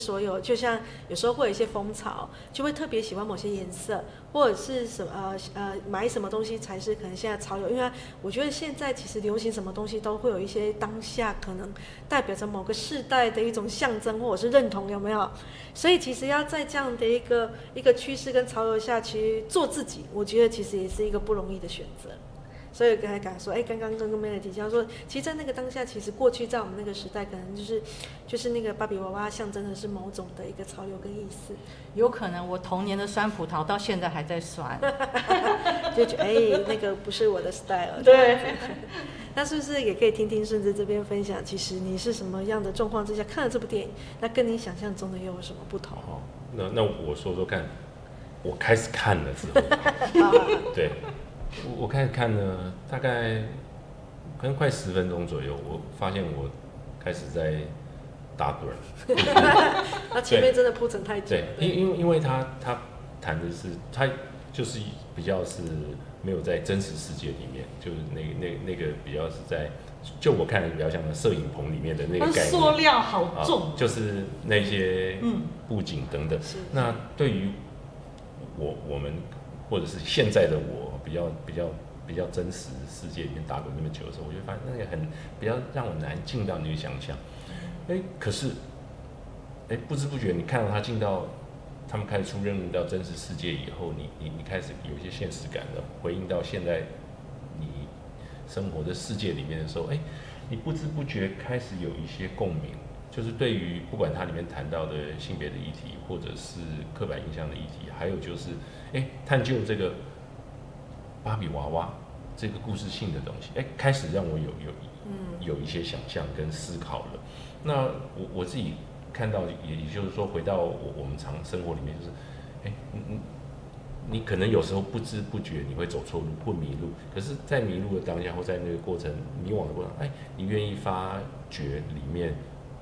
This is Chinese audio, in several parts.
所有，就像有时候会有一些风潮，就会特别喜欢某些颜色，或者是什么买什么东西才是可能现在潮流。因为我觉得现在其实流行什么东西都会有一些当下可能代表着某个世代的一种象征或者是认同，有没有？所以其实要在这样的一个趋势跟潮流下，其实做自己，我觉得其实也是一个不容易的选择。所以刚才讲说，刚刚跟 Melody 讲说，其实，在那个当下，其实过去在我们那个时代，可能就是那个芭比娃娃象征的是某种的一个潮流跟意思。 有可能我童年的酸葡萄到现在还在酸， 就觉得那个不是我的 style。 对。 那是不是也可以听听顺子这边分享？其实你是什么样的状况之下看了这部电影？那跟你想象中的又有什么不同？ 那我说说看，我开始看了之后，对。我开始看呢，大概可能快10分钟左右，我发现我开始在打盹。 那前面真的铺陈太久了。 对，因为他谈的是，他就是比较是没有在真实世界里面，就是那个比较是在，就我看比较像摄影棚里面的那个概念。 塑料好重。 就是那些布景等等。那对于我们或者是现在的我。比较真实世界里面打滚那么久的时候，我就发现那个比较让我难进到那个想象。可是，不知不觉你看到他们开始出任务到真实世界以后，你开始有一些现实感的回应到现在你生活的世界里面的时候，你不知不觉开始有一些共鸣，就是对于不管它里面谈到的性别的议题，或者是刻板印象的议题，还有就是探究这个。芭比娃娃这个故事性的东西，开始让我有一些想象跟思考了。那我自己看到，也就是说，回到我们常生活里面，就是你可能有时候不知不觉你会走错路或迷路，可是，在迷路的当下或在那个过程迷惘的过程，你愿意发掘里面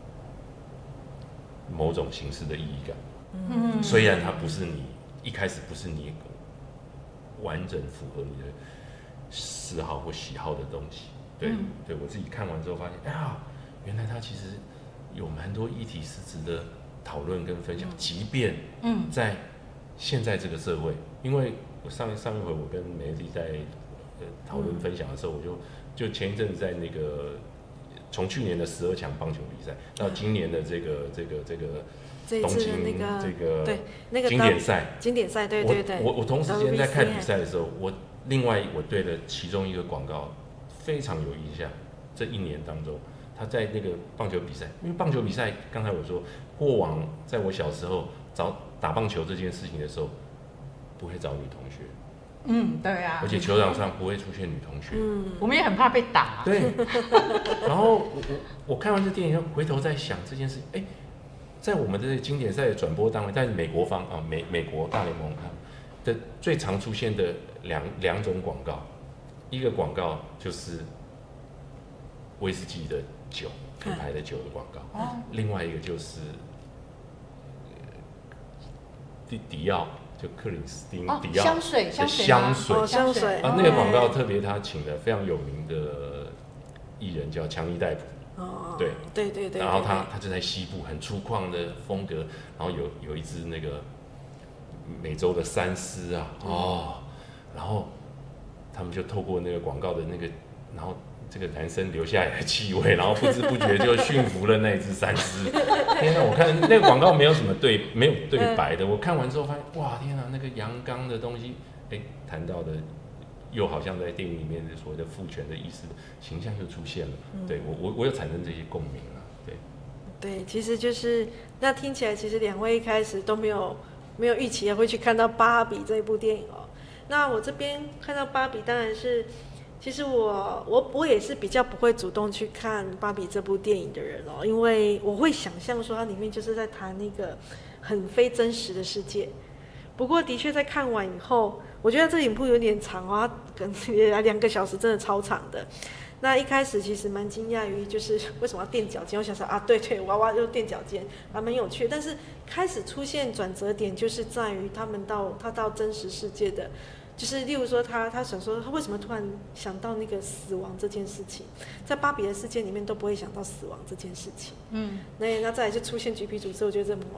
某种形式的意义感。虽然它不是你一开始不是你。完整符合你的嗜好或喜好的东西，对，我自己看完之后发现，原来它其实有蛮多议题是值得讨论跟分享，即便在现在这个社会，因为我上一回我跟梅丽在讨论分享的时候，我就前一阵子在那个从去年的12强棒球比赛到今年的这个东京那个经典赛，对。我同时间在看比赛的时候，我对了其中一个广告非常有印象。这一年当中，他在那个棒球比赛，因为棒球比赛刚才我说，过往在我小时候打棒球这件事情的时候，不会找女同学。 对啊。 而且球场上不会出现女同学。 我们也很怕被打。 对。然后我看完这电影，回头在想这件事情，在我们的经典赛的转播单位，在美国方美国大联盟的最常出现的两种广告，一个广告就是威士忌的酒，品牌的酒的广告，另外一个就是迪奥，就克里斯汀迪奥香水那个广告特别他请了非常有名的艺人叫强尼戴普。对，然后他就在西部很粗犷的风格，然后有一只那个美洲的山狮然后他们就透过那个广告的那个，然后这个男生留下来的气味，然后不知不觉就驯服了那一只山狮。天哪，我看那个广告没有对白的，我看完之后发现，哇，天哪，那个阳刚的东西，谈到的。又好像在电影里面的所谓的父权的意识形象就出现了，对我有产生这些共鸣了， 对，其实就是那听起来，其实两位一开始都没有预期会去看到芭比这一部电影哦。那我这边看到芭比，当然是其实我也是比较不会主动去看芭比这部电影的人哦，因为我会想象说它里面就是在谈那个很非真实的世界。不过的确在看完以后，我觉得这影片有点长哦，可能2个小时，真的超长的。那一开始其实蛮惊讶于，就是为什么要垫脚尖？我想说对，娃娃就垫脚尖，还蛮有趣的。但是开始出现转折点，就是在于他到真实世界的就是例如说他想说他为什么突然想到那个死亡这件事情，在芭比的世界里面都不会想到死亡这件事情。那再来就出现橘皮组织，我觉得这